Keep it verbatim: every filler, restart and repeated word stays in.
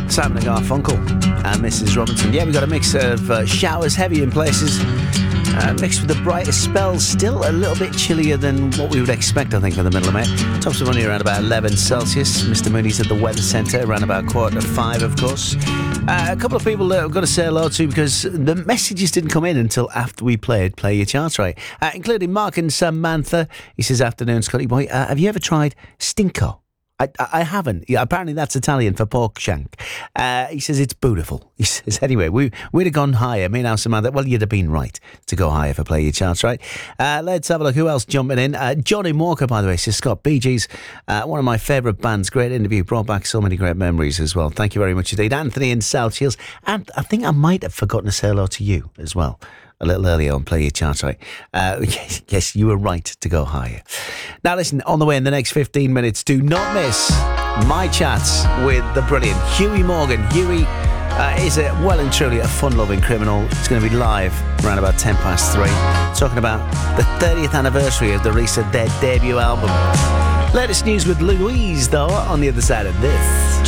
Simon and Garfunkel and Missus Robinson. Yeah, we got a mix of uh, showers, heavy in places, uh, mixed with the brightest spells. Still a little bit chillier than what we would expect, I think, for the middle of May. Tops of only around about eleven Celsius. Mister Mooney's at the Weather Centre, around about quarter to five, of course. Uh, a couple of people that I've got to say hello to because the messages didn't come in until after we played Play Your Charts Right, uh, including Mark and Samantha. He says, afternoon, Scotty Boy. Uh, have you ever tried Stinko? I, I haven't. Yeah, apparently that's Italian for pork shank. Uh, he says it's beautiful. He says, anyway, we, we'd have gone higher. Me and now Samantha, well, you'd have been right to go higher for Play Your Charts Right. Uh, let's have a look. Who else jumping in? Uh, Johnny Walker, by the way, says, Scott, Bee Gees, uh, one of my favourite bands. Great interview. Brought back so many great memories as well. Thank you very much indeed. Anthony in South Shields. And I think I might have forgotten to say hello to you as well. A little earlier on Play Your Charts Right. Uh, yes, yes, you were right to go higher. Now listen, on the way in the next fifteen minutes, do not miss my chats with the brilliant Huey Morgan. Huey uh, is a, well and truly a fun-loving criminal. It's going to be live around about ten past three, talking about the thirtieth anniversary of the release of their debut album. Latest news with Louise, though, on the other side of this.